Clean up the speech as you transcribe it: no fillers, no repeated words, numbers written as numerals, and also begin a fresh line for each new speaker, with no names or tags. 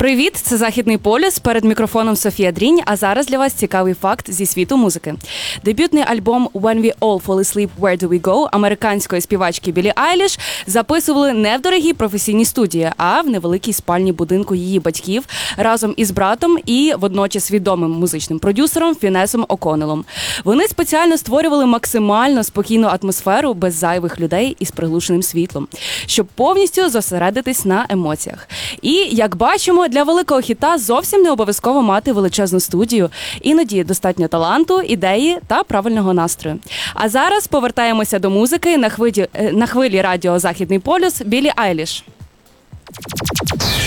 Привіт, це Західний полюс. Перед мікрофоном Софія Дрінь, а зараз для вас цікавий факт зі світу музики. Дебютний альбом «When We All Fall Asleep, Where Do We Go» американської співачки Біллі Айліш записували не в дорогій професійній студії, а в невеликій спальні будинку її батьків разом із братом і водночас відомим музичним продюсером Фінесом О'Коннеллом. Вони спеціально створювали максимально спокійну атмосферу без зайвих людей і з приглушеним світлом, щоб повністю зосередитись на емоціях. І, як бачимо, для великого хіта зовсім не обов'язково мати величезну студію. Іноді достатньо таланту, ідеї та правильного настрою. А зараз повертаємося до музики на хвилі радіо «Західний полюс» Біллі Айліш.